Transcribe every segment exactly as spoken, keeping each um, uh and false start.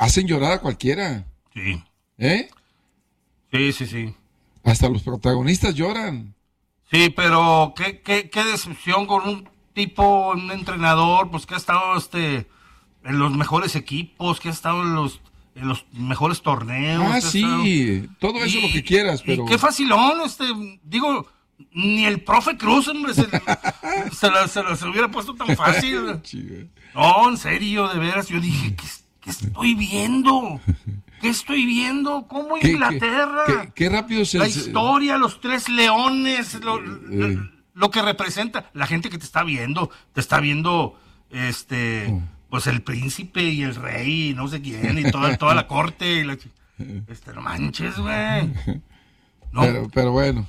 hacen llorar a cualquiera. Sí. ¿Eh? Sí, sí, sí. Hasta los protagonistas lloran. Sí, pero qué, qué, qué decepción con un tipo, un entrenador, pues que ha estado este en los mejores equipos, que ha estado en los en los mejores torneos. Ah, que ha sí, estado... todo eso y, lo que quieras, pero... Y qué facilón, este, digo, ni el profe Cruz, hombre, se, se, la, se, la, se lo hubiera puesto tan fácil. No, en serio, de veras, yo dije, ¿qué, qué estoy viendo? ¿Qué estoy viendo? ¿Cómo ¿Qué, Inglaterra? Qué, qué, qué rápido se... La historia, los tres leones, lo, eh. lo, lo que representa. La gente que te está viendo, te está viendo, este, oh. pues el príncipe y el rey, y no sé quién, y toda, toda la corte. Y la, este, no manches, güey. No. Pero, pero bueno.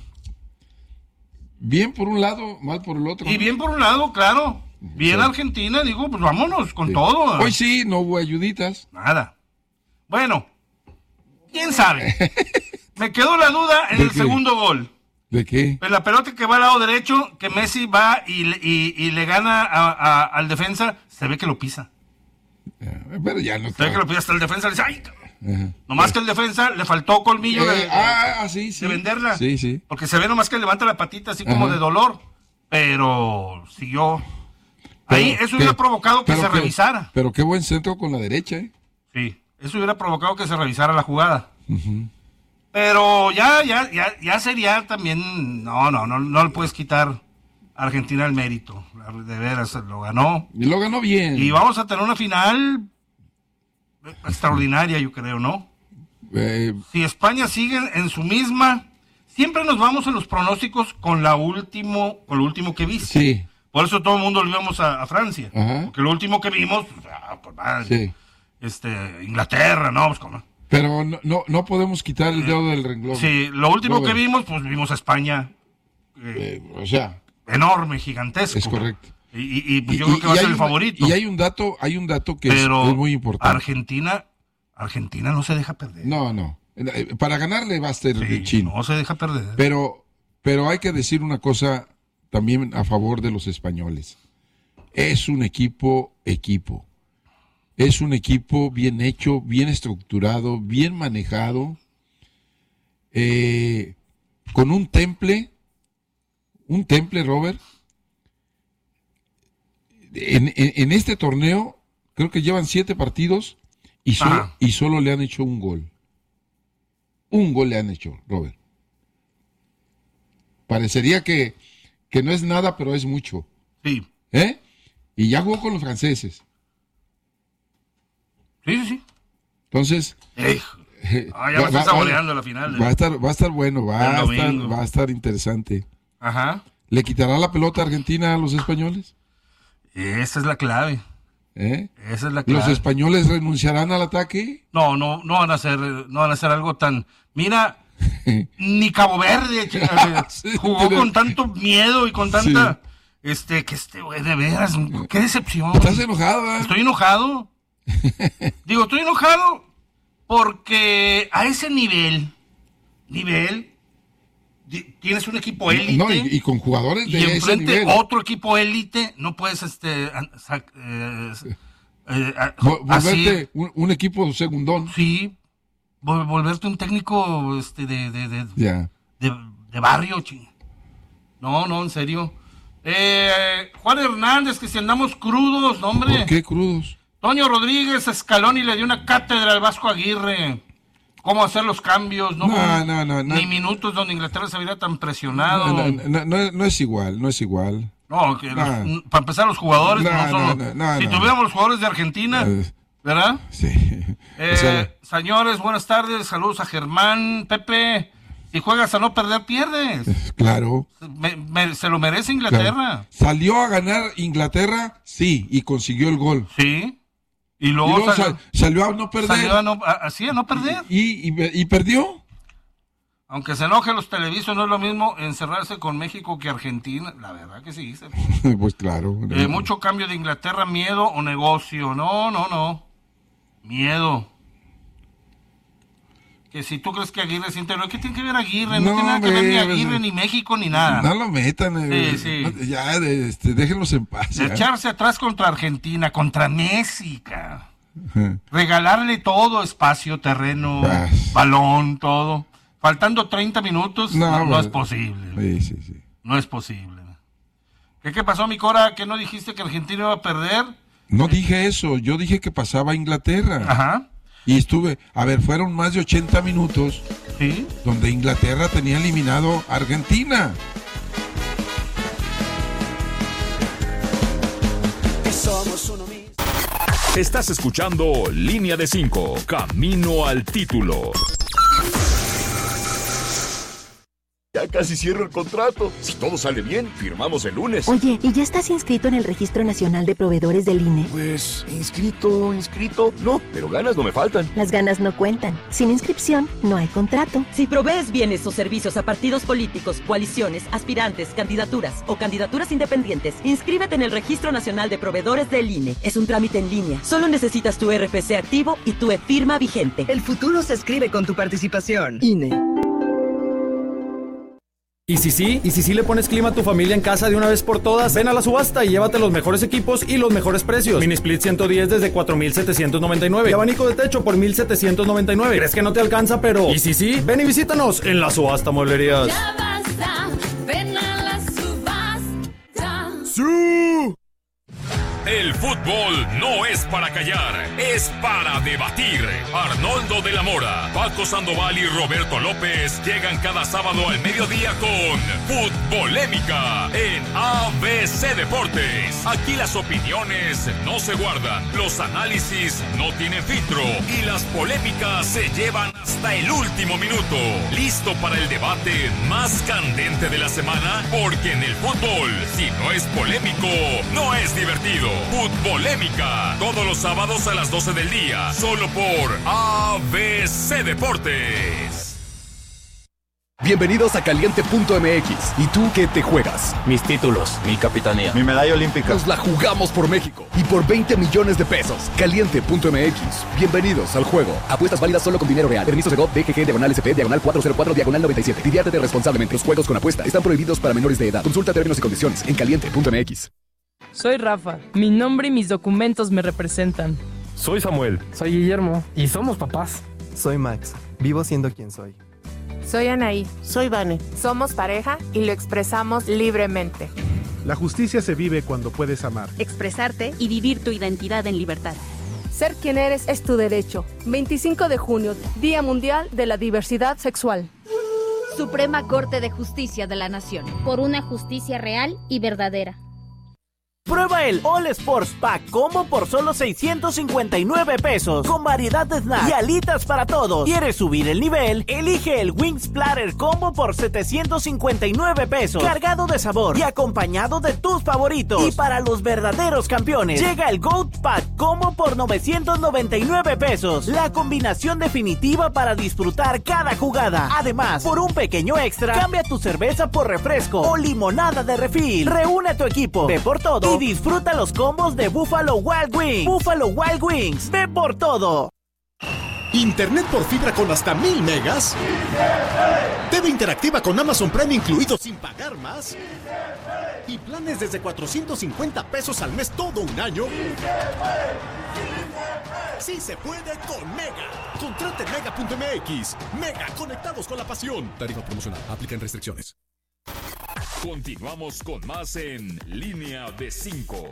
Bien por un lado, mal por el otro. Y bien por un lado, claro. Bien, sí. Argentina, digo, pues vámonos con sí. todo. Hoy sí, no hubo ayuditas. Nada. Bueno, quién sabe. Me quedó la duda en el qué? segundo gol. ¿De qué? En la pelota que va al lado derecho, que Messi va y, y, y le gana a, a, al defensa, se ve que lo pisa. Pero ya no. Se ve que lo pisa hasta el defensa, le dice, ¡ay! Ajá. Nomás que el defensa le faltó colmillo eh, de, ah, sí, sí. de venderla. Sí, sí. Porque se ve nomás que levanta la patita así como Ajá. de dolor. Pero siguió. Pero, ahí eso hubiera provocado que se que, revisara. Pero qué buen centro con la derecha, ¿eh? Sí, eso hubiera provocado que se revisara la jugada. Uh-huh. Pero ya, ya, ya, ya sería también. No, no, no, no le puedes quitar a Argentina el mérito. De veras, lo ganó. Y lo ganó bien. Y vamos a tener una final extraordinaria, yo creo, ¿no? Eh, si España sigue en su misma, siempre nos vamos en los pronósticos con la último, con lo último que viste. Sí. Por eso todo el mundo lo íbamos a, a Francia. Ajá. Porque lo último que vimos, pues, ah, pues, ah, sí. este, Inglaterra, ¿no? Pues, ¿cómo? Pero no, no, no podemos quitar el dedo del renglón. Sí, lo último Robert. que vimos, pues vimos a España. Eh, eh, o sea. Enorme, gigantesco. Es correcto. Y, y, y pues yo y, creo que va a ser el un, favorito. Y hay un dato, hay un dato que Pero es, es muy importante. Argentina, Argentina no se deja perder. No, no. Para ganarle va a ser sí, chino. No se deja perder. Pero, pero hay que decir una cosa también a favor de los españoles. Es un equipo, equipo. Es un equipo bien hecho, bien estructurado, bien manejado, eh, con un temple, un temple, Robert. En, en, en este torneo, creo que llevan siete partidos y solo, y solo le han hecho un gol. Un gol le han hecho, Robert. Parecería que, que no es nada, pero es mucho. Sí. ¿Eh? Y ya jugó con los franceses. Sí, sí, sí. Entonces... Eh, ah, ya va, va a estar saboreando la final. Va a estar, va a estar bueno, va a estar, va a estar interesante. Ajá. ¿Le quitará la pelota a Argentina a los españoles? Esa es la clave. ¿Eh? Esa es la clave. ¿Los españoles renunciarán al ataque? No, no, no van a hacer, no van a hacer algo tan... Mira, ni Cabo Verde sí, jugó pero... con tanto miedo y con tanta... Sí. Este, que este güey, de veras, qué decepción. ¿Estás enojado? ¿Eh? Estoy enojado. Digo, estoy enojado porque a ese nivel, nivel, tienes un equipo élite. No, y, y con jugadores de y ese enfrente nivel. Otro equipo élite, no puedes, este, eh, eh, volverte un, un equipo segundón. Sí, volverte un técnico, este, de, de, de, yeah. de, de barrio, ching. No, no, en serio. Eh, Juan Hernández, que si andamos crudos, no, hombre. ¿Por qué crudos? Toño Rodríguez, Scaloni le dio una cátedra al Vasco Aguirre. Cómo hacer los cambios, ¿no? No, no, no. Ni no. minutos donde Inglaterra se vería tan presionado. No, no, no, no, no es igual, no es igual. No, que no. Los, para empezar los jugadores no, no son... No, no, no, si no. tuviéramos los jugadores de Argentina, uh, ¿verdad? Sí. Eh, o sea, señores, buenas tardes, saludos a Germán, Pepe... Si juegas a no perder, pierdes. Claro. Me, me, se lo merece Inglaterra. Claro. ¿Salió a ganar Inglaterra? Sí, y consiguió el gol. Sí. Y luego, y luego salió, sal, salió a no perder. Salió a no, a, así, a no perder. ¿Y, y, y perdió? Aunque se enoje los televisos, no es lo mismo encerrarse con México que Argentina. La verdad que sí. Pues claro. Eh, mucho cambio de Inglaterra, miedo o negocio. No, no, no. Miedo. Que si tú crees que Aguirre es interior, ¿qué tiene que ver Aguirre? No, no tiene nada que ver ni Aguirre, ni México, ni nada. No lo metan. Eh, sí, sí. Ya, este, déjenlos en paz. De echarse atrás contra Argentina, contra Messi, cara. regalarle todo, espacio, terreno, ah. balón, todo, faltando treinta minutos, no, no, no es posible. Sí, sí, sí. No es posible. ¿Qué, qué pasó, mi Cora? ¿Que no dijiste que Argentina iba a perder? No dije eso, yo dije que pasaba a Inglaterra. Ajá. Y estuve, a ver, fueron más de ochenta minutos, ¿sí?, donde Inglaterra tenía eliminado a Argentina. Estás escuchando Línea de cinco, Camino al Título. Ya casi cierro el contrato. Si todo sale bien, firmamos el lunes. Oye, ¿y ya estás inscrito en el Registro Nacional de Proveedores del I N E? Pues, inscrito, inscrito, no, pero ganas no me faltan. Las ganas no cuentan. Sin inscripción, no hay contrato. Si provees bienes o servicios a partidos políticos, coaliciones, aspirantes, candidaturas o candidaturas independientes, inscríbete en el Registro Nacional de Proveedores del I N E. Es un trámite en línea. Solo necesitas tu R F C activo y tu e-firma vigente. El futuro se escribe con tu participación. I N E. ¿Y si sí? ¿Y si sí le pones clima a tu familia en casa de una vez por todas? Ven a la subasta y llévate los mejores equipos y los mejores precios. Mini Split ciento diez desde cuatro mil setecientos noventa y nueve. Y abanico de techo por mil setecientos noventa y nueve. ¿Crees que no te alcanza? Pero ¿y si sí? Ven y visítanos en la subasta Mueblerías. Ya basta, ven a la subasta. ¡Sí! El fútbol no es para callar, es para debatir. Arnoldo de la Mora, Paco Sandoval y Roberto López llegan cada sábado al mediodía con Futbolémica en A B C Deportes. Aquí las opiniones no se guardan, los análisis no tienen filtro y las polémicas se llevan hasta el último minuto. ¿Listo para el debate más candente de la semana? Porque en el fútbol, si no es polémico, no es divertido. Futbolémica, todos los sábados a las doce del día, solo por A B C Deportes. Bienvenidos a Caliente punto M X. ¿Y tú qué te juegas? Mis títulos, mi capitanía, mi medalla olímpica. Nos la jugamos por México y por veinte millones de pesos. Caliente punto M X. Bienvenidos al juego. Apuestas válidas solo con dinero real. Permiso Segov, D G G, diagonal S P, diagonal cuatro cero cuatro, diagonal noventa y siete. Diviértete responsablemente. Los juegos con apuesta están prohibidos para menores de edad. Consulta términos y condiciones en Caliente punto M X. Soy Rafa. Mi nombre y mis documentos me representan. Soy Samuel. Soy Guillermo. Y somos papás. Soy Max. Vivo siendo quien soy. Soy Anaí. Soy Vane. Somos pareja y lo expresamos libremente. La justicia se vive cuando puedes amar, expresarte y vivir tu identidad en libertad. Ser quien eres es tu derecho. veinticinco de junio, Día Mundial de la Diversidad Sexual. Suprema Corte de Justicia de la Nación. Por una justicia real y verdadera. Prueba el All Sports Pack Combo por solo seiscientos cincuenta y nueve pesos, con variedad de snacks y alitas para todos. ¿Quieres subir el nivel? Elige el Wings Platter Combo por setecientos cincuenta y nueve pesos, cargado de sabor y acompañado de tus favoritos. Y para los verdaderos campeones, llega el Goat Pack Combo por novecientos noventa y nueve pesos, la combinación definitiva para disfrutar cada jugada. Además, por un pequeño extra, cambia tu cerveza por refresco o limonada de refil. Reúne a tu equipo, ve por todo y disfruta los combos de Buffalo Wild Wings. Buffalo Wild Wings, ve por todo. Internet por fibra con hasta mil megas. T V interactiva con Amazon Prime incluido sin pagar más. Y planes desde cuatrocientos cincuenta pesos al mes todo un año. Sí se puede con Mega. Contrate en mega punto M X. Mega, conectados con la pasión. Tarifa promocional. Aplican restricciones. Continuamos con más en Línea de cinco.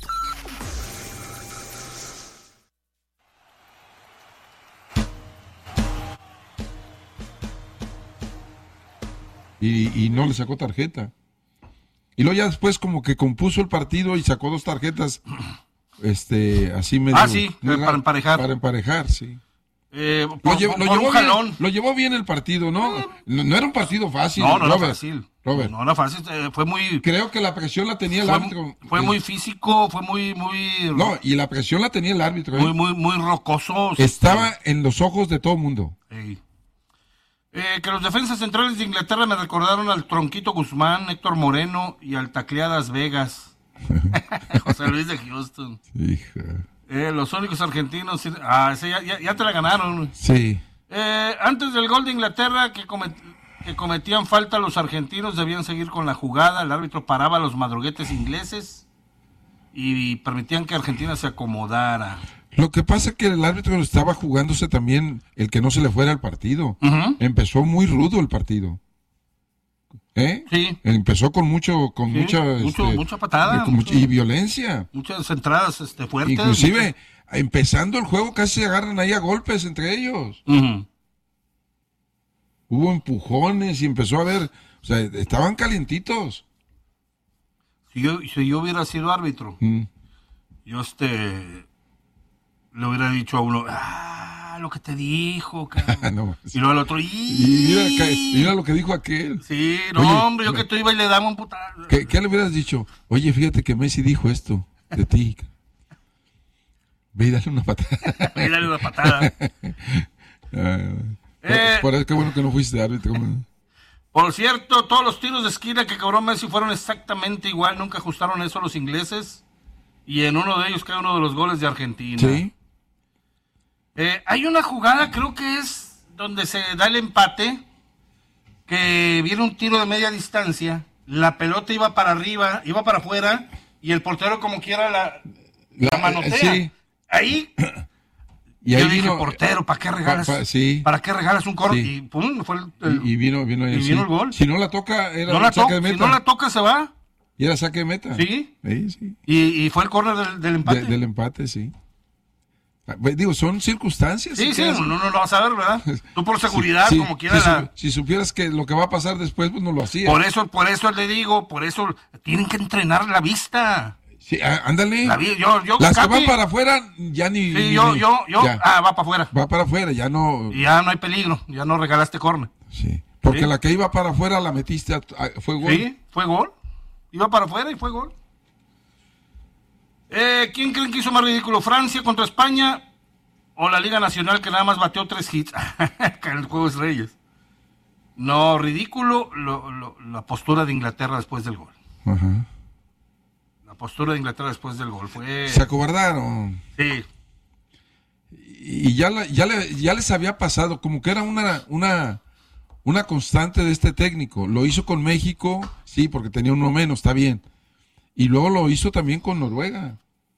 Y, y no le sacó tarjeta. Y luego ya después como que compuso el partido y sacó dos tarjetas, este, así medio. Ah, sí, medio, para emparejar. Para emparejar, sí. Eh, lo, por, llevo, por lo, llevó jalón. bien, lo llevó bien el partido, ¿no? No, no era un partido fácil. No, no Robert, era fácil. Robert. No era fácil, eh, fue muy... Creo que la presión la tenía el fue, árbitro. Fue muy físico, fue muy... muy no, y la presión la tenía el árbitro. ¿eh? Muy, muy, muy rocoso. Estaba sí. en los ojos de todo el mundo. Sí. Eh, que los defensas centrales de Inglaterra me recordaron al Tronquito Guzmán, Héctor Moreno y al Tacleadas Vegas. José Luis de Houston. Hija. Eh, los únicos argentinos... Ah, ese ya, ya, ya te la ganaron. Sí. Eh, antes del gol de Inglaterra que, comet, que cometían falta los argentinos, debían seguir con la jugada. El árbitro paraba a los madruguetes ingleses y permitían que Argentina se acomodara. Lo que pasa es que el árbitro estaba jugándose también el que no se le fuera el partido. Uh-huh. Empezó muy rudo el partido. ¿Eh? Sí. Empezó con mucho, con sí, mucha, mucho, este, mucha patada. Con mucho, y violencia. Muchas entradas este, fuertes. Inclusive, muchas... empezando el juego casi se agarran ahí a golpes entre ellos. Uh-huh. Hubo empujones y empezó a ver, o sea, estaban calientitos. Si yo, si yo hubiera sido árbitro, mm. yo este le hubiera dicho a uno, ah, lo que te dijo, cabrón. no, y luego al otro, y mira, mira lo que dijo aquel. Sí, no, Oye, hombre, yo que tú iba y le daba un putazo. ¿Qué, ¿Qué le hubieras dicho? Oye, fíjate que Messi dijo esto de ti. Ve y dale una patada. Ve y dale una patada. eh, por eso qué bueno que no fuiste árbitro. Por cierto, todos los tiros de esquina que cobró Messi fueron exactamente igual, nunca ajustaron eso los ingleses. Y en uno de ellos cae uno de los goles de Argentina. Sí. Eh, hay una jugada, creo que es donde se da el empate, que viene un tiro de media distancia, la pelota iba para arriba, iba para afuera, y el portero como quiera la, la, la manotea. Sí. Ahí, y ahí yo vino, dije, portero, ¿para qué regalas? Pa, pa, sí. ¿Para qué regalas un corner? Sí. Y pum, fue el, el y, y vino, vino, y sí. vino el gol. Si no la toca, era no la saque to- de meta. Si no la toca, se va. Y era saque de meta. Sí. Sí, sí. Y, y fue el corner del, del empate. De, del empate, sí. Digo, son circunstancias. Sí, sí, sí, no, no lo vas a ver, ¿verdad? Tú por seguridad, sí, sí, como quieras. Si, la... si supieras que lo que va a pasar después, pues no lo hacías. Por eso, por eso le digo, por eso tienen que entrenar la vista. Sí, ándale. La vi- yo, yo, Las Capi, que van para afuera, ya ni... Sí, ni, yo, ni, yo, yo, ya. ah, va para afuera. Va para afuera, ya no... Y ya no hay peligro, ya no regalaste corner. Sí, porque ¿Sí? la que iba para afuera la metiste, a, a, fue gol. Sí, fue gol. Iba para afuera y fue gol. Eh, ¿Quién creen que hizo más ridículo? ¿Francia contra España o la Liga Nacional que nada más bateó tres hits en el Juego de Reyes? No, ridículo lo, lo, la postura de Inglaterra después del gol. Ajá. La postura de Inglaterra después del gol fue... Se acobardaron. Sí. Y ya, la, ya, le, ya les había pasado, como que era una, una, una constante de este técnico. Lo hizo con México, sí, porque tenía uno menos, está bien. Y luego lo hizo también con Noruega.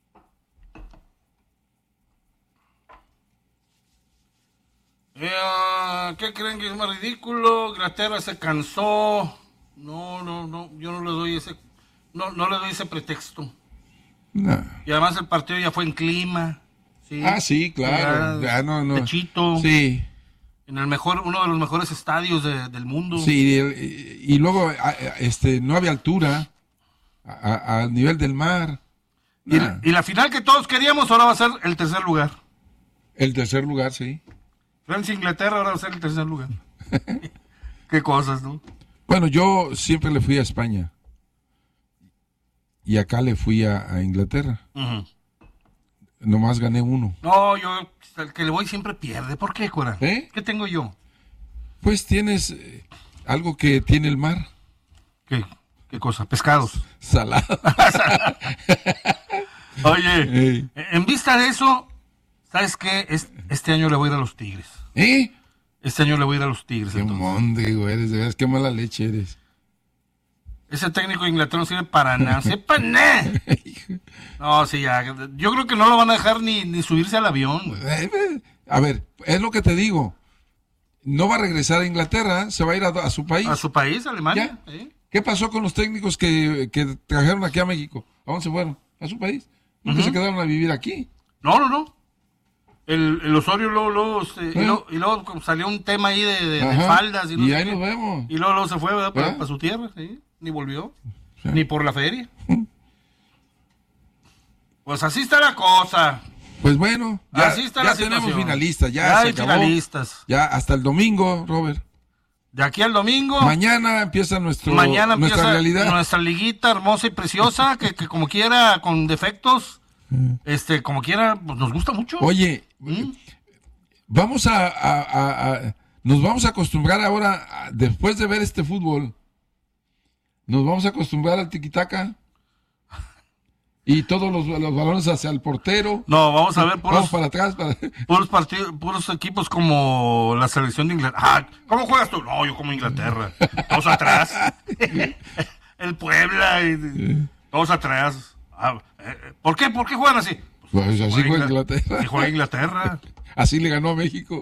Eh, ¿Qué creen que es más ridículo? Inglaterra se cansó. No, no, no, yo no le doy ese, no, no le doy ese pretexto. No. Y además el partido ya fue en clima. ¿sí? Ah, sí, claro. Ya, no, no. Techito. Sí. En el mejor, uno de los mejores estadios de, del mundo. Sí, y, y luego este, no había altura al nivel del mar. Y, nah. la, y la final que todos queríamos ahora va a ser el tercer lugar. El tercer lugar, sí. Francia e Inglaterra ahora va a ser el tercer lugar. Qué cosas, ¿no? Bueno, yo siempre le fui a España. Y acá le fui a, a Inglaterra. Uh-huh. Nomás gané uno. No, yo, el que le voy siempre pierde. ¿Por qué, Cora? ¿Eh? ¿Qué tengo yo? Pues tienes eh, algo que tiene el mar. ¿Qué? ¿Qué cosa? Pescados. Salado. Oye, hey. En vista de eso, ¿sabes qué? Este año le voy a ir a los Tigres. ¿Eh? Este año le voy a ir a los Tigres. Qué mondrigo eres, de veras, qué mala leche eres. Ese técnico de Inglaterra no sirve para nada. ¡Sepa nada! No, sí, ya. Yo creo que no lo van a dejar ni, ni subirse al avión. A ver, es lo que te digo. No va a regresar a Inglaterra, se va a ir a, a su país. ¿A su país, Alemania? ¿Eh? ¿Qué pasó con los técnicos que, que trajeron aquí a México? ¿A dónde se fueron? A su país. ¿Nunca uh-huh. se quedaron a vivir aquí? No, no, no. El, el Osorio luego, luego, este, ¿Eh? y, luego y luego salió un tema ahí de, de, de faldas. Y, no y sé ahí qué. Nos vemos. Y luego, luego se fue, ¿verdad? Para, para su tierra, ¿sí? Ni volvió. Sí. Ni por la feria. Pues así está la cosa. Pues bueno, ya, así está ya la tenemos situación. finalistas. Ya, ya se hay acabó. finalistas. Ya hasta el domingo, Robert. De aquí al domingo. Mañana empieza nuestro, Mañana nuestra empieza realidad. Nuestra liguita hermosa y preciosa, que, que como quiera, con defectos, este, como quiera, pues nos gusta mucho. Oye, ¿Mm? vamos a, a, a, a, nos vamos a acostumbrar ahora, a, después de ver este fútbol, nos vamos a acostumbrar al tiquitaca. Y todos los, los balones hacia el portero. No, vamos a ver puros, para atrás, para... puros partidos, puros equipos como la selección de Inglaterra. Ah, ¿cómo juegas tú? No, yo como Inglaterra. Todos atrás. El Puebla, y, todos atrás. Ah, ¿Por qué? ¿Por qué juegan así? Pues así juega Inglaterra. Y juega Inglaterra. Así le ganó a México.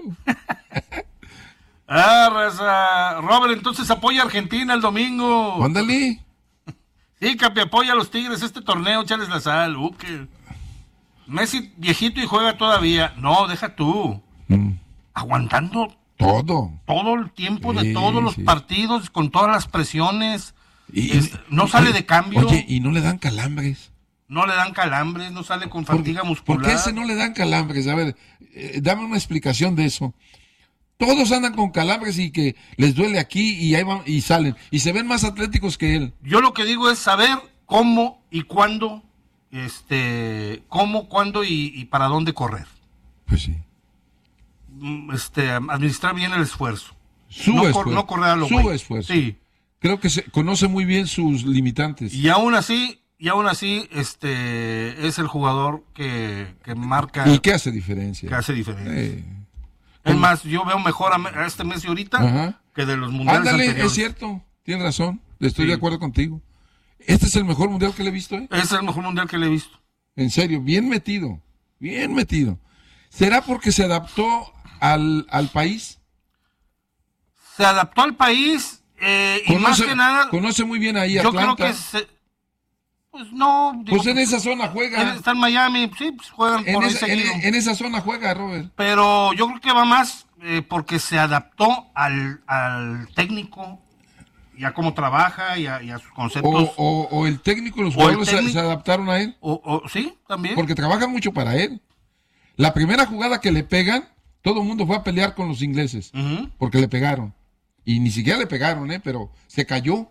Ah, raza. Robert, entonces apoya a Argentina el domingo. Ándale. Sí, Capi, apoya a los Tigres este torneo, échales la sal. Uh, que... Messi viejito y juega todavía. No, deja tú. Mm. Aguantando todo. Todo el tiempo sí, de todos los sí. partidos, con todas las presiones. Y, es, no y, sale de cambio. Oye, y no le dan calambres. No le dan calambres, no sale con fatiga ¿Por, muscular. ¿Por qué ese no le dan calambres? A ver, eh, dame una explicación de eso. Todos andan con calambres y que les duele aquí y ahí van y salen. Y se ven más atléticos que él. Yo lo que digo es saber cómo y cuándo, este, cómo, cuándo y, y para dónde correr. Pues sí. Este, administrar bien el esfuerzo. Su no, esfuerzo. Cor, no correr a lo Su güey. esfuerzo. Sí. Creo que se conoce muy bien sus limitantes. Y aún así, y aún así, este, es el jugador que, que marca. Y que hace diferencia. Que hace diferencia. Eh. Es más, yo veo mejor a, a este Messi ahorita Ajá. que de los mundiales Ándale, anteriores. es cierto, tienes razón, estoy sí. de acuerdo contigo. Este es el mejor mundial que le he visto, ¿eh? Este es el mejor mundial que le he visto. En serio, bien metido, bien metido. ¿Será porque se adaptó al, al país? Se adaptó al país eh, y conoce, más que nada... Conoce muy bien ahí yo Atlanta. creo que... Se, pues no... Digo, pues en esa zona juega. Está en Miami, sí, pues juegan en por esa, ahí en, en esa zona juega, Robert. Pero yo creo que va más eh, porque se adaptó al, al técnico y a cómo trabaja y a, y a sus conceptos. O, o, o el técnico y los jugadores técnico, se, se adaptaron a él. O, o, sí, también. Porque trabajan mucho para él. La primera jugada que le pegan, todo el mundo fue a pelear con los ingleses. Uh-huh. Porque le pegaron. Y ni siquiera le pegaron, ¿eh? Pero se cayó.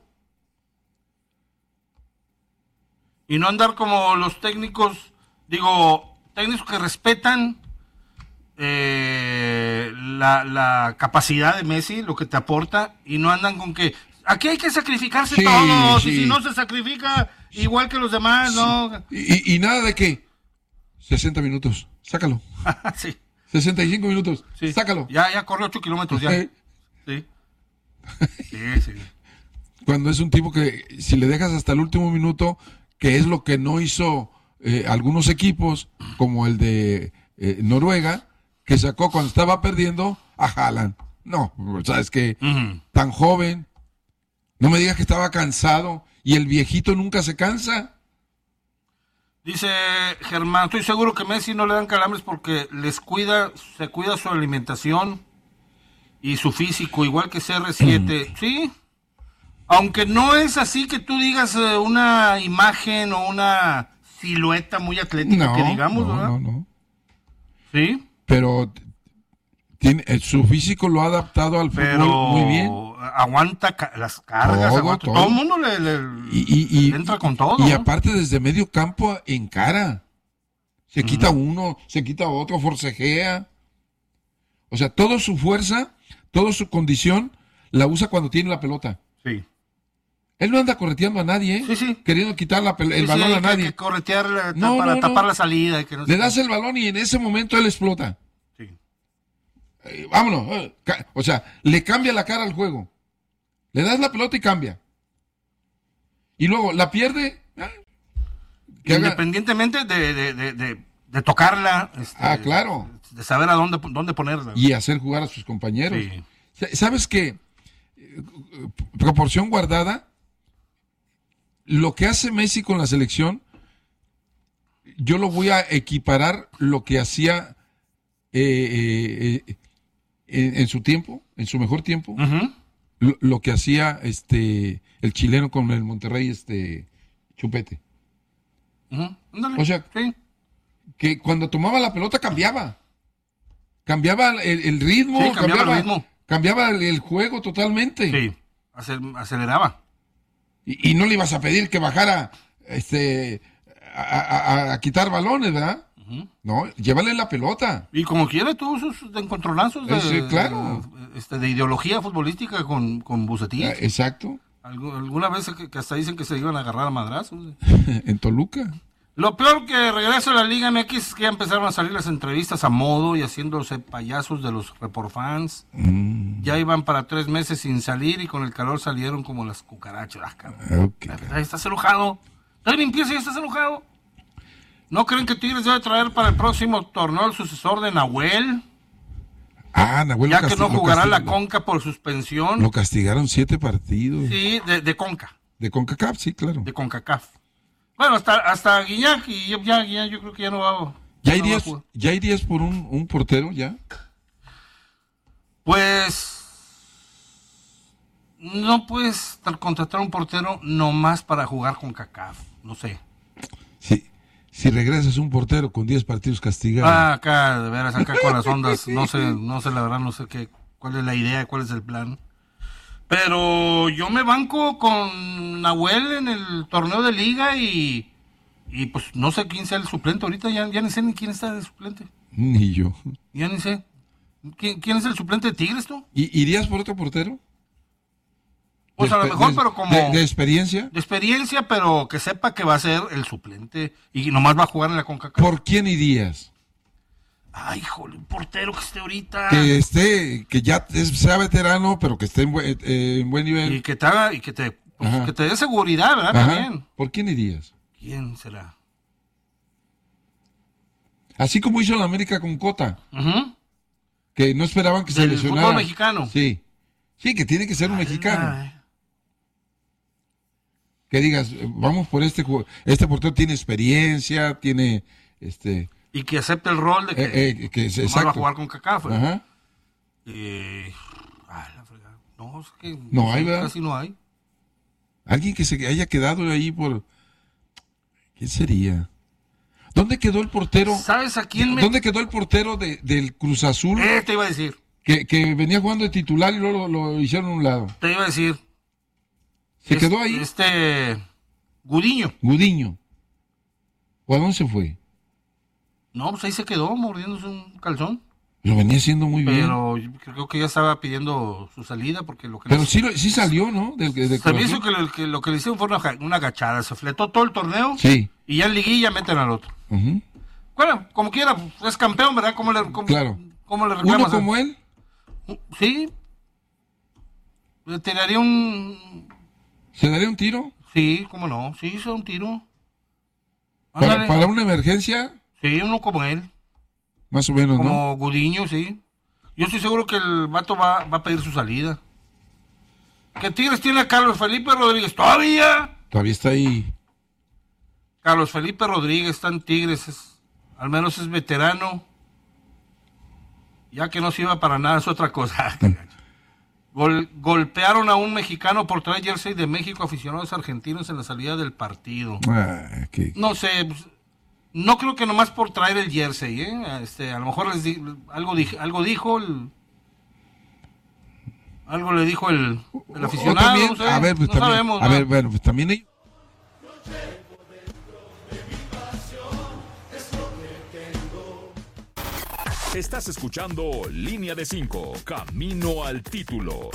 Y no andar como los técnicos, digo, técnicos que respetan eh, la, la capacidad de Messi, lo que te aporta, y no andan con que aquí hay que sacrificarse sí, todos, sí. y si no se sacrifica igual que los demás, sí. ¿no? Y, y nada de que sesenta minutos, sácalo. sí. sesenta y cinco minutos, sí. sácalo. Ya, ya corrió ocho kilómetros, ya. Sí. Sí. sí, sí. Cuando es un tipo que si le dejas hasta el último minuto, que es lo que no hizo eh, algunos equipos, como el de eh, Noruega, que sacó cuando estaba perdiendo a Haaland. No, sabes que uh-huh. tan joven, no me digas que estaba cansado, y el viejito nunca se cansa. Dice Germán, estoy seguro que Messi no le dan calambres porque les cuida, se cuida su alimentación y su físico, igual que C R siete. Mm. Sí. Aunque no es así que tú digas eh, una imagen o una silueta muy atlética, no, que digamos, no, ¿verdad? No, no. Sí. Pero tiene, su físico lo ha adaptado al Pero fútbol muy bien. Aguanta ca- las cargas, todo, aguanta, todo. todo el mundo le, le, y, y, y, le entra con todo. Y ¿no? aparte desde medio campo en cara. Se uh-huh. quita uno, se quita otro, forcejea. O sea, toda su fuerza, toda su condición la usa cuando tiene la pelota. Sí. Él no anda correteando a nadie, ¿eh? Sí, sí. Queriendo quitar la pel- el sí, balón sí, a nadie. Que, que corretear no, para no, tapar no. la salida. Y que no Le das el balón y en ese momento él explota. Sí. Eh, vámonos. Eh, ca- o sea, le cambia la cara al juego. Le das la pelota y cambia. Y luego la pierde. ¿eh? Independientemente de, de, de, de, de tocarla. Este, ah, claro. De saber a dónde, dónde ponerla. Y hacer jugar a sus compañeros. Sí. ¿Sabes qué? Proporción guardada. Lo que hace Messi con la selección, yo lo voy a equiparar lo que hacía eh, eh, en, en su tiempo, en su mejor tiempo, uh-huh. lo, lo que hacía este el chileno con el Monterrey, este Chupete. Uh-huh. O sea, sí. que cuando tomaba la pelota cambiaba. Cambiaba el, el ritmo, sí, cambiaba, cambiaba, el ritmo. cambiaba el, el juego totalmente. Sí, aceleraba. Y, y no le ibas a pedir que bajara este a, a, a quitar balones, ¿verdad? Uh-huh. No, llévale la pelota. Y como quiere, todos sus encontronazos de, sí, claro. de, este, de ideología futbolística con, con Bucetich. Ah, exacto. Algu- alguna vez que, que hasta dicen que se iban a agarrar a madrazos. En Toluca. Lo peor que regresa a la Liga M X es que ya empezaron a salir las entrevistas a modo y haciéndose payasos de los reportfans. Mm. Ya iban para tres meses sin salir y con el calor salieron como las cucarachas. Ah, okay. ¿Estás enojado? ¿Estás limpieza y estás enojado? ¿No creen que Tigres debe traer para el próximo torneo el sucesor de Nahuel? Ah, Nahuel Ya lo que no castig- jugará lo la castig- Conca por suspensión. Lo castigaron siete partidos. Sí, de, de Conca. De CONCACAF, sí, claro. De CONCACAF. Bueno, hasta, hasta Guiñac, y ya, ya, ya, yo creo que ya no va, ¿Ya no va a irías, jugar. ¿ya irías por un, un portero ya? Pues no puedes tra- contratar a un portero nomás para jugar con CONCACAF, no sé. Sí. Si regresas un portero con diez partidos castigados. Ah, acá, de veras, acá con las ondas, no sé, no sé la verdad, no sé qué, cuál es la idea, cuál es el plan. Pero yo me banco con Nahuel en el torneo de liga y, y pues no sé quién sea el suplente ahorita, ya, ya ni sé ni quién está de suplente. Ni yo. Ya ni sé. ¿Quién, quién es el suplente de Tigres, tú? ¿Y irías por otro portero? Pues a lo De- mejor, de- pero como... De, de experiencia. De experiencia, pero que sepa que va a ser el suplente y nomás va a jugar en la CONCACAF. ¿Por quién irías? Ay, jole, un portero que esté ahorita. Que esté, que ya es- sea veterano, pero que esté en buen, eh, en buen nivel. Y que te haga, y que te, pues, Ajá. que te dé seguridad, ¿verdad? Ajá. También. ¿Por quién irías? ¿Quién será? Así como hizo la América con Cota, Ujú. que no esperaban que se Del lesionara. fútbol mexicano. Sí. Sí, que tiene que ser un mexicano. Ay. Que digas, eh, vamos por este ju- este portero tiene experiencia, tiene este Y que acepte el rol de que, eh, eh, que es- nomás va a exacto. jugar con CONCACAF. Ajá. Eh, ay, la fregada. No, es que No hay, sé, ¿verdad? casi no hay. Alguien que se haya quedado ahí por ¿quién sería? ¿Dónde quedó el portero? ¿Sabes a quién me...? ¿Dónde quedó el portero de, del Cruz Azul? Eh, te iba a decir. Que, que venía jugando de titular y luego lo, lo hicieron a un lado. Te iba a decir. ¿Se Es- quedó ahí? Este... Gudiño. Gudiño. ¿O a dónde se fue? No, pues ahí se quedó mordiéndose un calzón. Lo venía haciendo muy bien. Pero yo creo que ya estaba pidiendo su salida porque lo que Pero le- sí, lo- sí salió, ¿no? Del, del se me Cruz hizo Azul. que lo, que lo que le hicieron fue una, ja- una agachada. Se fletó todo el torneo. Sí. Y ya en liguilla meten al otro. Ujú. Bueno, como quiera, pues, es campeón, ¿verdad? ¿Cómo le, cómo, Claro. cómo le Uno reclamas? a- como él. Sí. Le tiraría un... ¿Se daría un tiro? Sí, cómo no. Sí, se da un tiro. Para, Ándale. para una emergencia, Sí, uno como él. más o menos, ¿no? Como Gudiño, sí. Yo estoy seguro que el vato va, va a pedir su salida. Que Tigres tiene a Carlos Felipe Rodríguez. ¿Todavía? Todavía está ahí. Carlos Felipe Rodríguez está en Tigres. Es, al menos es veterano. Ya que no sirva para nada, es otra cosa. Gol- golpearon a un mexicano por traer jersey de México, aficionados argentinos en la salida del partido. Ah, qué- No sé, pues, no creo que nomás por traer el jersey, ¿eh? Este, a lo mejor les di- algo, dij- algo dijo el... Algo le dijo el, el O aficionado, también, no sé, a ver, pues no también, sabemos. a ¿no? ver, bueno, pues también ellos- Estás escuchando Línea de cinco, Camino al título.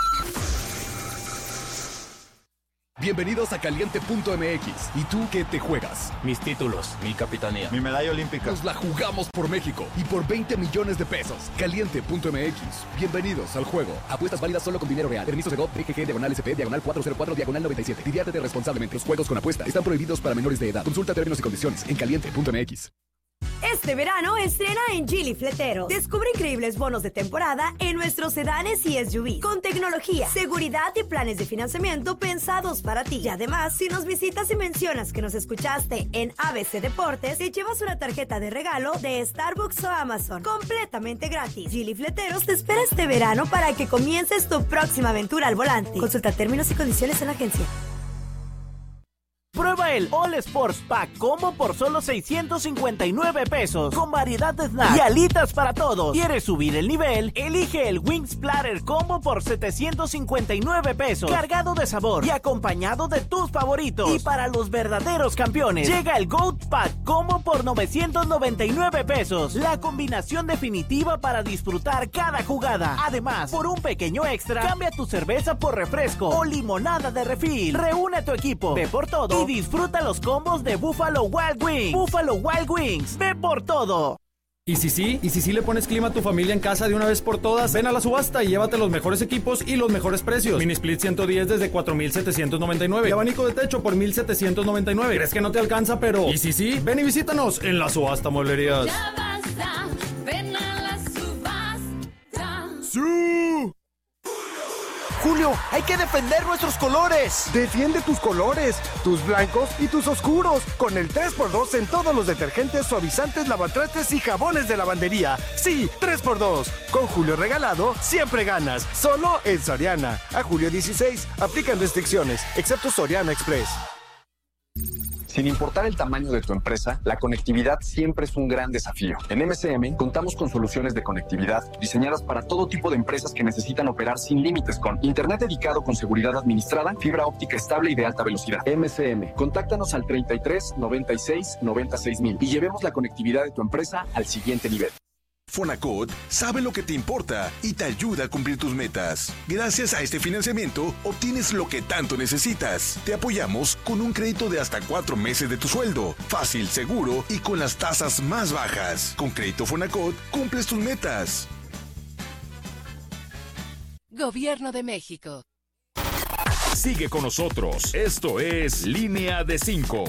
Bienvenidos a Caliente punto M X. ¿Y tú qué te juegas? Mis títulos, mi capitanía. Mi medalla olímpica. Nos la jugamos por México y por veinte millones de pesos. Caliente punto M X. Bienvenidos al juego. Apuestas válidas solo con dinero real. Permiso de G O V, D G G, diagonal S P, diagonal cuatro cero cuatro, diagonal noventa y siete. Diviértete responsablemente. Los juegos con apuesta están prohibidos para menores de edad. Consulta términos y condiciones en caliente punto M X. Este verano estrena en Geely Fleteros. Descubre increíbles bonos de temporada en nuestros sedanes y S U V con tecnología, seguridad y planes de financiamiento pensados para ti. Y además, si nos visitas y mencionas que nos escuchaste en A B C Deportes, te llevas una tarjeta de regalo de Starbucks o Amazon completamente gratis. Geely Fleteros te espera este verano para que comiences tu próxima aventura al volante. Consulta términos y condiciones en la agencia. Prueba el All Sports Pack Combo por solo seiscientos cincuenta y nueve pesos, con variedad de snacks y alitas para todos. ¿Quieres subir el nivel? Elige el Wings Platter Combo por setecientos cincuenta y nueve pesos, cargado de sabor y acompañado de tus favoritos. Y para los verdaderos campeones, llega el Goat Pack Combo por novecientos noventa y nueve pesos, la combinación definitiva para disfrutar cada jugada. Además, por un pequeño extra, cambia tu cerveza por refresco o limonada de refil. Reúne a tu equipo, ve por todo y disfruta los combos de Buffalo Wild Wings. Buffalo Wild Wings, ve por todo. Y si sí, y si sí le pones clima a tu familia en casa de una vez por todas, ven a la subasta y llévate los mejores equipos y los mejores precios. Mini Split ciento diez desde cuatro mil setecientos noventa y nueve y abanico de techo por mil setecientos noventa y nueve. ¿Crees que no te alcanza? Pero y si sí, ven y visítanos en la subasta Mueblerías. Ya basta, ven a la subasta. ¡Sí! Julio, hay que defender nuestros colores. Defiende tus colores, tus blancos y tus oscuros, con el tres por dos en todos los detergentes, suavizantes, lavatrastes y jabones de lavandería. Sí, tres por dos. Con Julio regalado, siempre ganas. Solo en Soriana. A julio dieciséis, aplican restricciones, excepto Soriana Express. Sin importar el tamaño de tu empresa, la conectividad siempre es un gran desafío. En M C M contamos con soluciones de conectividad diseñadas para todo tipo de empresas que necesitan operar sin límites con internet dedicado con seguridad administrada, fibra óptica estable y de alta velocidad. M C M, contáctanos al treinta y tres, noventa y seis, noventa y seis mil y llevemos la conectividad de tu empresa al siguiente nivel. Fonacot sabe lo que te importa y te ayuda a cumplir tus metas. Gracias a este financiamiento, obtienes lo que tanto necesitas. Te apoyamos con un crédito de hasta cuatro meses de tu sueldo. Fácil, seguro y con las tasas más bajas. Con Crédito Fonacot, cumples tus metas. Gobierno de México. Sigue con nosotros. Esto es Línea de Cinco.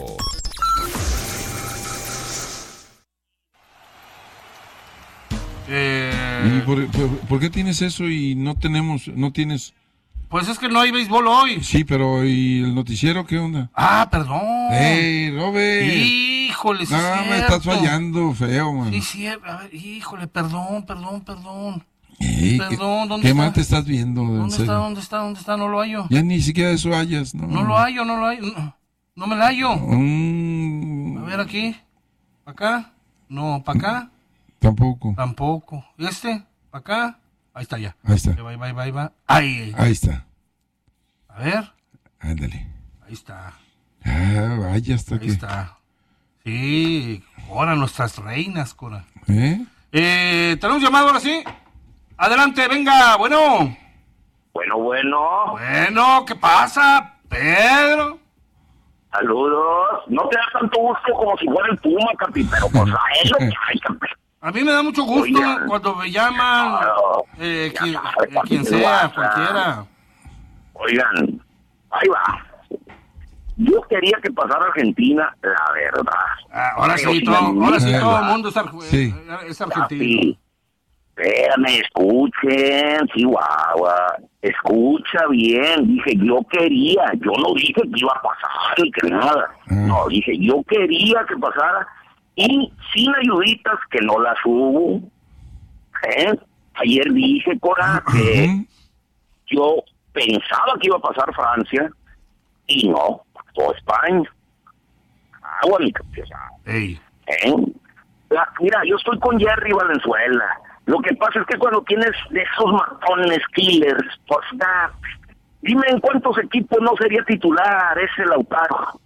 Eh, ¿Y por, por, por qué tienes eso y no tenemos, no tienes? Pues es que no hay béisbol hoy. Sí, pero ¿y el noticiero qué onda? Ah, perdón. ¡Ey, Robert! Híjole, sí. No, es me cierto. estás fallando, feo, man. Sí, sí, a ver, híjole, perdón, perdón, perdón. Ey, Perdón, ¿qué, ¿dónde ¿qué está? más te estás viendo? En ¿Dónde serio? está, dónde está, dónde está? No lo hallo. Ya ni siquiera eso hayas, ¿no? No lo hallo, no lo hallo. No, no me la hallo. Mm, A ver aquí. ¿Acá? No, ¿para acá? Tampoco. Tampoco. ¿Y este? ¿Para acá? Ahí está ya. Ahí está. Ahí va, ahí va, ahí va, ahí va. Ahí. Ahí está. A ver. Ándale. Ahí está. Ah, vaya, hasta Ahí que. está. Sí, Cora, nuestras reinas, Cora. ¿Eh? Eh, ¿tenemos llamado ahora sí? Adelante, venga, bueno. Bueno, bueno. Bueno, ¿qué pasa, Pedro? Saludos. No te da tanto gusto como si fuera el Puma, capi, pero pues a él lo que hay, capi. A mí me da mucho gusto Oigan. cuando me llaman, Claro. eh, Ya quien, sabe, eh, papi, quien qué sea, pasa. cualquiera. Oigan, ahí va. Yo quería que pasara Argentina, la verdad. Ah, ahora Pero sí, sin todo, ahora sí ninguna todo el duda. mundo es, ar- Sí. es argentino. Capi, espérame, escuchen, Chihuahua, escucha bien, dije yo quería, yo no dije que iba a pasar y que nada, no, dije yo quería que pasara y sin ayuditas que no las hubo, ¿eh? Ayer dije, Cora, que yo pensaba que iba a pasar Francia y no, pasó España. Agua, mi capi, o sea, Ey. ¿eh? La- mira, yo estoy con Jerry Valenzuela. Lo que pasa es que cuando tienes de esos matones killers, pues da, dime en cuántos equipos no sería titular ese Lautaro.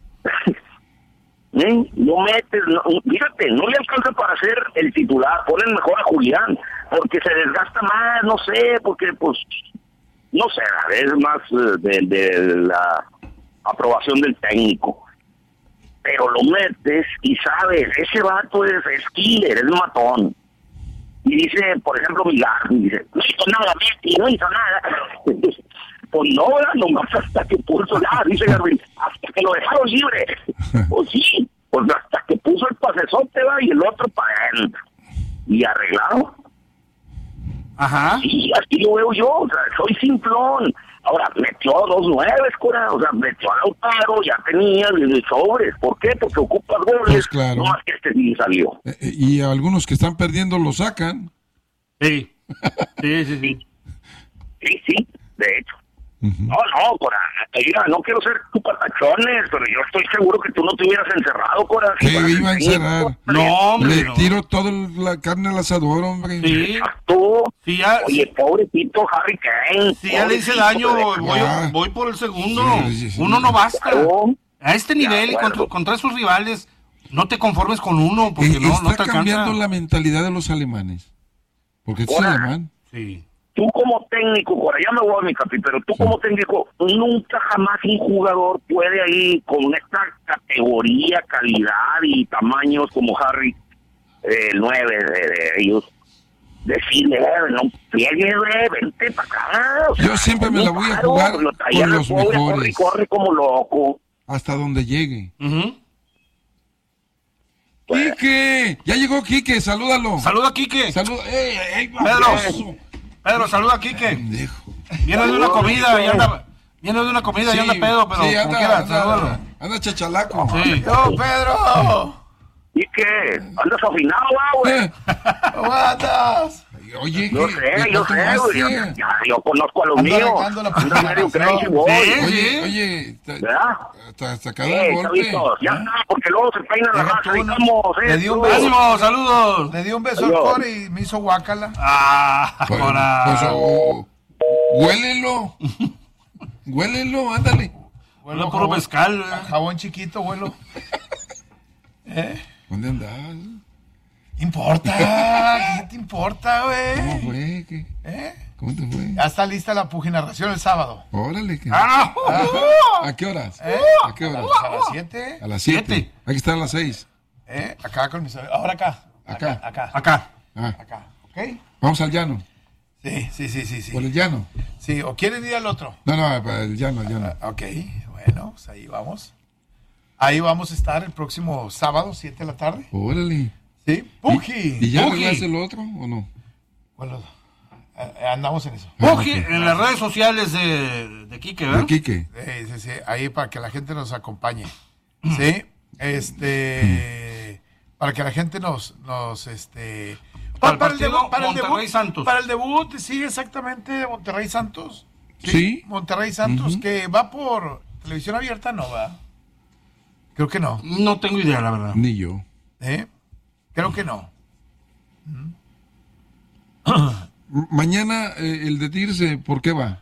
¿Eh? No metes, no, fíjate, no le alcanza para ser el titular, ponen mejor a Julián, porque se desgasta más, no sé, porque pues, no sé, es más eh, de, de la aprobación del técnico. Pero lo metes y sabes, ese vato es, es killer, es matón. Y dice, por ejemplo, Milán, dice, no hizo nada, Messi, no hizo nada. Pues no, ¿verdad? Nomás hasta que puso nada, dice Gabriel, hasta que lo dejaron libre. Pues sí, pues hasta que puso el pasesote, va, y el otro para adentro. Y arreglado. Ajá. Sí, así lo veo yo, o sea, soy simplón. Ahora, metió dos nueves, Cora, o sea, metió a Lautaro, ya tenía el sobres. ¿Por qué? Porque ocupa goles, Pues claro. no más que este sí salió. Eh, Y algunos que están perdiendo lo sacan. Sí. Sí, sí, sí. Sí, sí, de hecho. No, no, Cora, mira, no quiero ser tu patachones, pero yo estoy seguro que tú no te hubieras encerrado, Cora. Que iba a encerrar. No, hombre, Le no. tiro toda la carne al asador, hombre. Sí. Tú, Sí, ya, oye, pobrecito Harry Kane. si ya le hice pobrecito, daño, de- voy, Ah. voy por el segundo. Sí, sí, sí. Uno no basta. Claro. A este nivel y acuerdo. contra, contra esos rivales, no te conformes con uno, porque Eh, no, no está te cambiando alcanza. la mentalidad de los alemanes. Porque este es Ahora. alemán. Sí. Tú como técnico, Cora, ya me voy a mi capi, pero tú como técnico, nunca jamás un jugador puede ahí, con esta categoría, calidad y tamaños como Harry, eh, el nueve de, de ellos, decirle, eh, no pliegue, eh, vente para acá. O sea, yo siempre me la voy a jugar con los pobre, mejores. Corre, corre como loco. Hasta donde llegue. Uh-huh. Pues. ¡Quique! Ya llegó Quique, salúdalo. Saluda a Quique. Saluda. ¡Ey, ey, Pedro! Pedro, saluda a Quique. Viene de una comida y anda... Viene de una comida sí, y anda pedo, pero sí, anda, como quiera, anda, salúdalo. anda, anda chachalaco. Sí. ¡Yo, Pedro! ¿Y qué? ¿Andas afinado, güey? ¿Cómo andas? Oye, yo ¿qué, sé, ¿qué yo sé, güey. Ya, ya, yo conozco a los anda míos. Anda medio crazy, boy. Sí, oye, oye, ¿verdad? sacado el golpe. Ya está, porque luego se peina la raza, digamos. Le di un beso. ¡Ánimo, saludos! Le di un beso al core y me hizo guácala. ¡Ah, pues, ahora! Pues, oh, huélelo. Huélelo, ándale. Huelo puro mezcal. ¿eh? Jabón chiquito, huelo. ¿Eh? ¿Dónde andas? ¿Importa? ¿Qué te importa, güey? ¿Cómo fue? ¿Qué? ¿Eh? ¿Cómo te fue? Ya está lista la puginarración el sábado. Órale. ¿Qué? ¡Ah! ¿A qué horas? ¿Eh? ¿A qué horas? A las siete. A las siete. Hay que estar a las seis. ¿Eh? Acá con mis... Ahora acá. Acá. Acá. Acá. Ah. Acá. ¿Ok? Vamos al llano. Sí, sí, sí, sí, sí. ¿Por el llano? Sí, ¿o quieren ir al otro? No, no, para el llano, el llano. Ok, bueno, pues ahí vamos. Ahí vamos a estar el próximo sábado, siete de la tarde. Órale. Sí, Puji. ¿Y, y ya Puji. hace el otro o no? Bueno, eh, andamos en eso. Puji, en las redes sociales de, de Quique, ¿verdad? De Quique. Sí, sí, sí, ahí para que la gente nos acompañe. Sí, este, para que la gente nos, nos, este... Para, para, el el debut, para el Monterrey debut, Santos. Para el debut, sí, exactamente, Monterrey Santos. Sí. ¿Sí? Monterrey Santos, Uh-huh. que va por televisión abierta, no va. Creo que no. No tengo idea, la verdad. Ni yo. ¿Eh? Creo que no. Mañana eh, el de Tirse, ¿por qué va?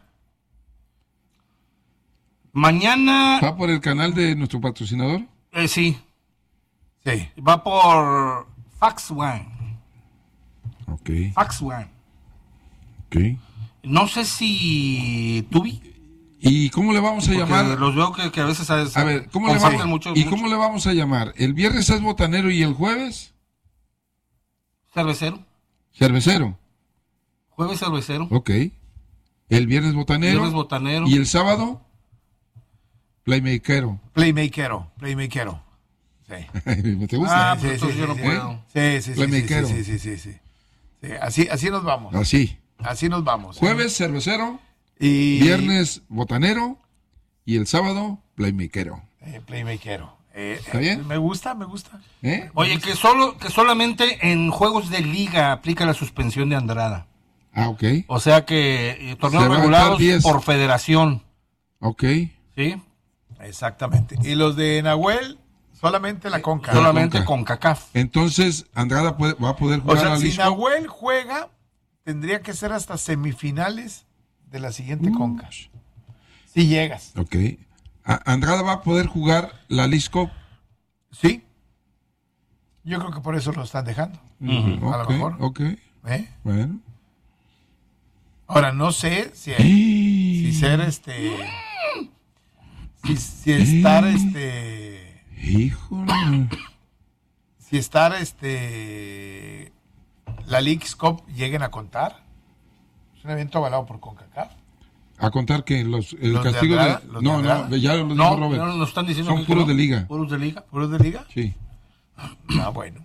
Mañana... ¿Va por el canal de nuestro patrocinador? Eh, sí. Sí. Va por Fox One. Ok. Fox One. Ok. No sé si Tubi. ¿Y cómo le vamos a Porque llamar? los veo que, que a veces a, A ver, ¿cómo le vamos, mucho, ¿y mucho? ¿Cómo le vamos a llamar? ¿El viernes es botanero y el jueves? Cervecero. Cervecero. Jueves cervecero. Ok. El viernes botanero. Viernes botanero. ¿Y el sábado? Playmakero. Playmakero. Playmakero. Sí. ¿Te gusta? Ah, pues sí, sí, sí, yo no sí, puedo. Sí, sí, sí. Playmakero. Sí, sí, sí, sí, sí. Así, así nos vamos. Así. Así nos vamos. Jueves cervecero. Y... Viernes botanero. Y el sábado playmakero. Eh, playmakero. Eh, ¿Está bien? Me gusta, me gusta. ¿Eh? Oye, que solo que solamente en juegos de liga aplica la suspensión de Andrada. Ah, ok. O sea que eh, torneos Se va a regulados diez. por federación. Ok. ¿Sí? Exactamente. Y los de Nahuel, solamente la Conca. Solamente con CACAF. Entonces, Andrada puede, va a poder O jugar sea, a si Lisco. Nahuel juega, tendría que ser hasta semifinales de la siguiente Mm. Conca. Si llegas. Ok. A- Andrada va a poder jugar la Lisco. Sí. Yo creo que por eso lo están dejando. Uh-huh. A lo Ok, mejor. ok. ¿Eh? Bueno. Ahora, no sé si, si ser este... Si, si estar este... Híjole. Si estar este... La Leagues Cup lleguen a contar. Es un evento avalado por CONCACAF. A contar que los, el Los de castigo de... Andrada, los de no, Andrada. no, ya lo dijo No, Robert. no nos están diciendo Son que puros no. de liga. ¿Puros de liga? ¿Puros de liga? Sí. Ah, bueno.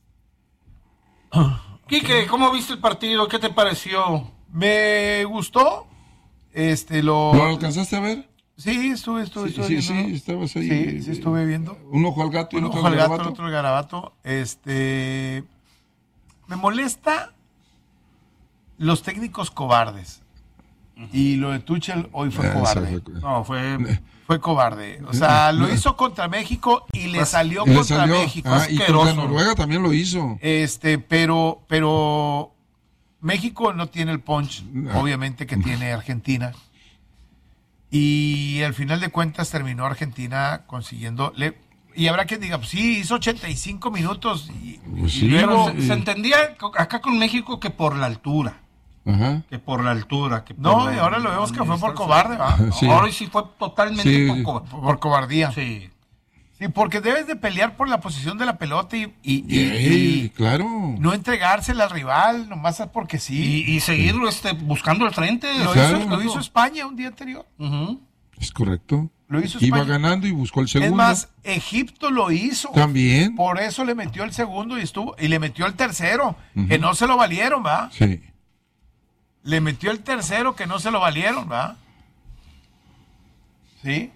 Quique, ¿cómo viste el partido? ¿Qué te pareció? Me gustó. Este, lo... ¿Lo alcanzaste a ver? Sí, estuve, estuve, Sí, estuve sí, viendo. sí, estabas ahí. Sí, sí, estuve viendo. Un ojo al gato y Un el otro ojo al al gato, el garabato. otro al garabato. Este, me molesta los técnicos cobardes. Y lo de Tuchel hoy fue Ah, cobarde. ese fue- No, fue... Fue cobarde. O sea, lo hizo contra México y le salió Y le contra salió. México. Ah, y contra asqueroso. Noruega también lo hizo. Este, pero, pero México no tiene el punch, No. obviamente, que tiene Argentina. Y al final de cuentas terminó Argentina consiguiendo. le- y habrá quien diga, pues sí, hizo ochenta y cinco minutos. Y, Pues y sí, luego. Se, se entendía co- acá con México que por la altura. Ajá. Que por la altura. Que por No, la- y ahora lo vemos que fue por distancia. cobarde, ¿va? Sí. Ahora sí fue totalmente Sí. por, co- Por cobardía. Sí. Sí, porque debes de pelear por la posición de la pelota y, y, y, y, y claro. no entregársela al rival, nomás porque sí. Y, y seguir este, buscando el frente. Lo, claro. hizo, lo hizo España un día anterior. Uh-huh. Es correcto. Lo hizo Iba España. ganando y buscó el segundo. Es más, Egipto lo hizo. También. Por eso le metió el segundo y estuvo y le metió el tercero, uh-huh. que no se lo valieron, ¿va? Sí. Le metió el tercero que no se lo valieron, ¿va? Sí.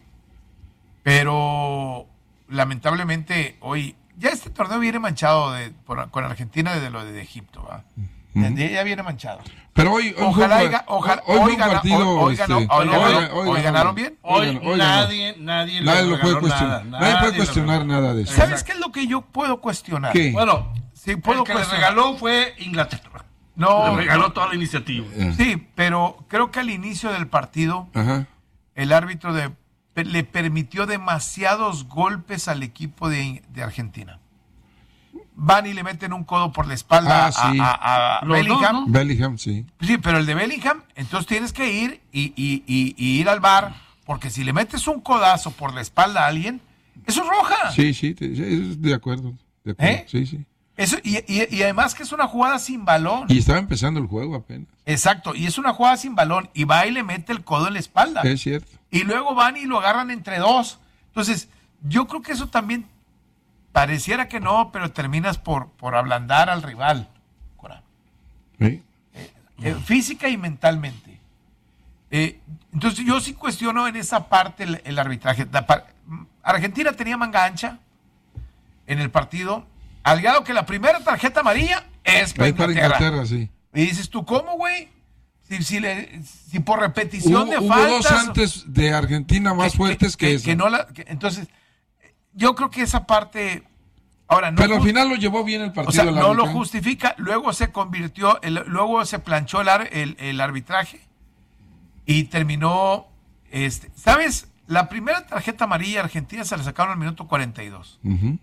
Pero lamentablemente hoy ya este torneo viene manchado de, por, con Argentina desde lo de, de Egipto, ¿va? Uh-huh. Ya viene manchado. Pero hoy, ojalá, hoy, haya, ojalá hoy, hoy, hoy, gana, partido, hoy, hoy, ganó, este, hoy, ganaron, hoy, hoy, hoy ganaron bien. Hoy, hoy, hoy nadie, nadie, nadie lo puede nada, cuestionar. nada, Nadie puede nadie cuestionar nada de eso. ¿Sabes qué es lo que yo puedo cuestionar? ¿Qué? Bueno, sí, puedo el que le regaló fue Inglaterra. No, le regaló toda la iniciativa. Sí, pero creo que al inicio del partido, Ajá. el árbitro de, le permitió demasiados golpes al equipo de, de Argentina. Van y le meten un codo por la espalda ah, sí. a, a, a Bellingham. Dos, ¿no? Bellingham, sí. Sí, pero el de Bellingham, entonces tienes que ir y, y, y, y ir al bar, porque si le metes un codazo por la espalda a alguien, eso es roja. Sí, sí, te, sí de acuerdo. De acuerdo. ¿Eh? Sí, sí. Eso, y, y, y además que es una jugada sin balón. Y estaba empezando el juego apenas. Exacto, y es una jugada sin balón, y va y le mete el codo en la espalda. Es cierto. Y luego van y lo agarran entre dos. Entonces, yo creo que eso también pareciera que no, pero terminas por, por ablandar al rival. ¿Sí? Eh, eh, física y mentalmente. Eh, entonces, yo sí cuestiono en esa parte el, el arbitraje. Argentina tenía manga ancha en el partido, al grado que la primera tarjeta amarilla es para Inglaterra. Inglaterra. Inglaterra, sí. Y dices tú, ¿cómo, güey? Si, si, le, si por repetición hubo, de hubo faltas... dos antes de Argentina más que, fuertes que, que, eso. que no la, que, entonces, yo creo que esa parte... Ahora, no Pero al final lo llevó bien el partido. O sea, no árbitro. lo justifica. Luego se convirtió, el, luego se planchó el, el, el arbitraje y terminó... Este, ¿Sabes? La primera tarjeta amarilla Argentina se la sacaron al minuto cuarenta y dos. Uh-huh.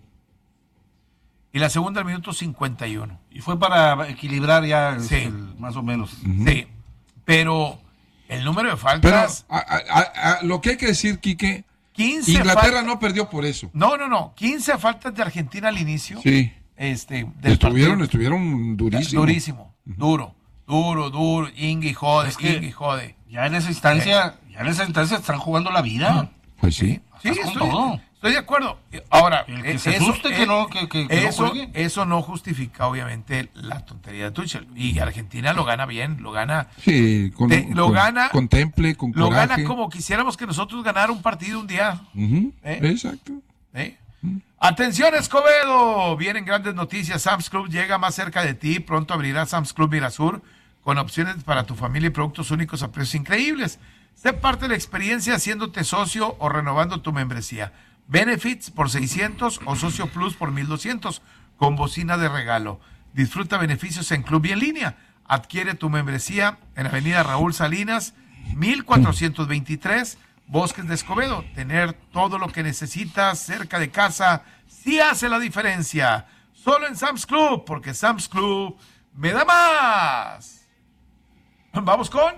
Y la segunda al minuto cincuenta y uno. Y fue para equilibrar ya sí. el, más o menos. Uh-huh. Sí, pero el número de faltas... Pero a, a, a, lo que hay que decir, Quique, quince Inglaterra faltas, no perdió por eso. No, no, no. quince faltas de Argentina al inicio. Sí. Este, del estuvieron, partido. estuvieron durísimo. Durísimo, uh-huh. duro, duro, duro. Ingue jode, es que Ingue jode. Ya en esa instancia, eh. ya en esa instancia están jugando la vida. Pues sí. Sí, estoy, todo. estoy de acuerdo. Ahora, el que se eso, asuste que no, que, que, que eso, no juegue. Eso no justifica, obviamente, la tontería de Tuchel. Y Argentina lo gana bien, lo gana. Sí, con, te, lo con, gana. Contemple, con Lo coraje. gana como quisiéramos que nosotros ganara un partido un día. Uh-huh. ¿Eh? Exacto. ¿Eh? Uh-huh. Atención, Escobedo. Vienen grandes noticias. Sam's Club llega más cerca de ti. Pronto abrirá Sam's Club Mirasur con opciones para tu familia y productos únicos a precios increíbles. Sé parte de la experiencia haciéndote socio o renovando tu membresía. Benefits por seiscientos o Socio Plus por mil doscientos con bocina de regalo. Disfruta beneficios en club y en línea. Adquiere tu membresía en Avenida Raúl Salinas, mil cuatrocientos veintitrés, Bosques de Escobedo. Tener todo lo que necesitas cerca de casa sí hace la diferencia. Solo en Sam's Club, porque Sam's Club me da más. Vamos con...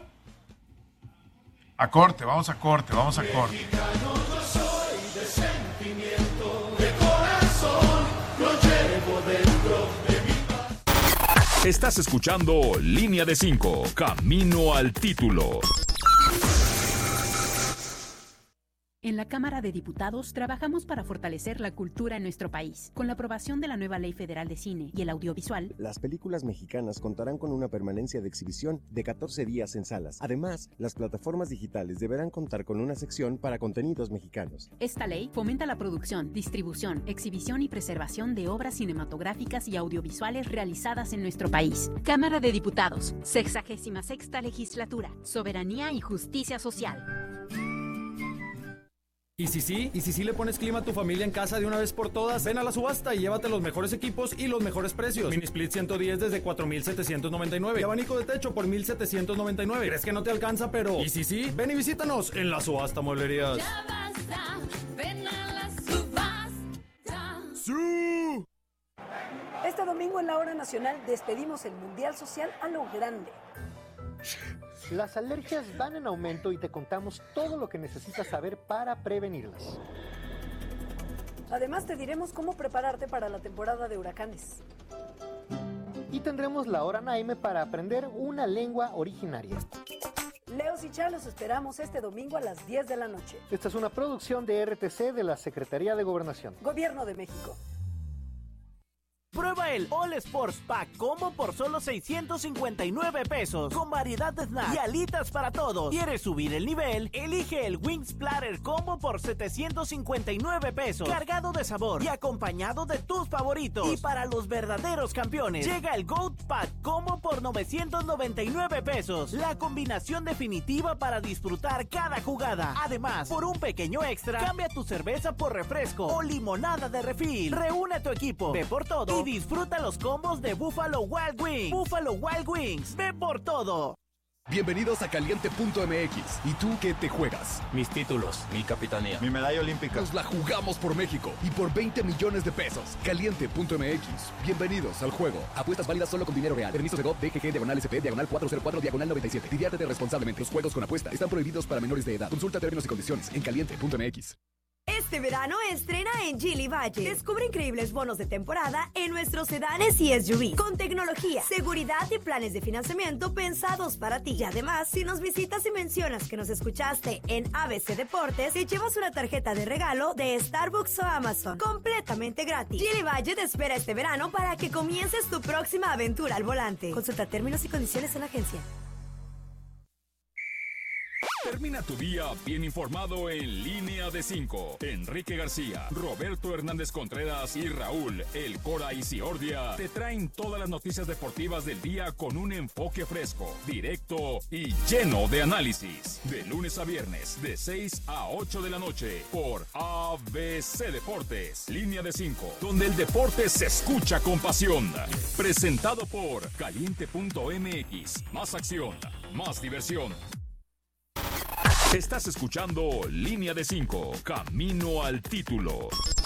A corte, vamos a corte, vamos a corte. Estás escuchando Línea de cinco, Camino al Título. En la Cámara de Diputados trabajamos para fortalecer la cultura en nuestro país. Con la aprobación de la nueva Ley Federal de Cine y el Audiovisual, las películas mexicanas contarán con una permanencia de exhibición de catorce días en salas. Además, las plataformas digitales deberán contar con una sección para contenidos mexicanos. Esta ley fomenta la producción, distribución, exhibición y preservación de obras cinematográficas y audiovisuales realizadas en nuestro país. Cámara de Diputados, sexagésima sexta Legislatura, Soberanía y Justicia Social. Y si sí, y si sí le pones clima a tu familia en casa de una vez por todas, ven a la subasta y llévate los mejores equipos y los mejores precios. Mini Split ciento diez desde cuatro mil setecientos noventa y nueve y abanico de techo por mil setecientos noventa y nueve. ¿Crees que no te alcanza? Pero y si sí, ven y visítanos en la subasta Mueblerías. Ya basta, ven a la subasta. ¡Sí! Este domingo en la Hora Nacional despedimos el Mundial Social a lo grande. Las alergias van en aumento y te contamos todo lo que necesitas saber para prevenirlas. Además, te diremos cómo prepararte para la temporada de huracanes. Y tendremos la hora Naime para aprender una lengua originaria. Leos y Chá, los esperamos este domingo a las diez de la noche. Esta es una producción de R T C de la Secretaría de Gobernación. Gobierno de México. Prueba el All Sports Pack Combo por solo seiscientos cincuenta y nueve pesos, con variedad de snacks y alitas para todos. ¿Quieres subir el nivel? Elige el Wings Platter Combo por setecientos cincuenta y nueve pesos, cargado de sabor y acompañado de tus favoritos. Y para los verdaderos campeones, llega el Goat Pack Combo por novecientos noventa y nueve pesos, la combinación definitiva para disfrutar cada jugada. Además, por un pequeño extra, cambia tu cerveza por refresco o limonada de refil. Reúne a tu equipo, ve por todo y disfruta los combos de Buffalo Wild Wings. Buffalo Wild Wings, ve por todo. Bienvenidos a Caliente punto M X. ¿Y tú qué te juegas? Mis títulos, mi capitanía. Mi medalla olímpica. Nos la jugamos por México y por veinte millones de pesos. Caliente punto M X. Bienvenidos al juego. Apuestas válidas solo con dinero real. Permiso de G O V, D G G, diagonal S P, diagonal cuatro cero cuatro, diagonal noventa y siete. Diviértete responsablemente. Los juegos con apuesta están prohibidos para menores de edad. Consulta términos y condiciones en Caliente punto M X. Este verano estrena en Geely Valle. Descubre increíbles bonos de temporada en nuestros sedanes y S U V. Con tecnología, seguridad y planes de financiamiento pensados para ti. Y además, si nos visitas y mencionas que nos escuchaste en A B C Deportes, te llevas una tarjeta de regalo de Starbucks o Amazon. Completamente gratis. Geely Valle te espera este verano para que comiences tu próxima aventura al volante. Consulta términos y condiciones en la agencia. Termina tu día bien informado en Línea de cinco. Enrique García, Roberto Hernández Contreras y Raúl El Cora Isiordia te traen todas las noticias deportivas del día con un enfoque fresco, directo y lleno de análisis. De lunes a viernes, de seis a ocho de la noche, por A B C Deportes. Línea de cinco, donde el deporte se escucha con pasión. Presentado por Caliente punto M X. Más acción, más diversión. Estás escuchando Línea de cinco, camino al título.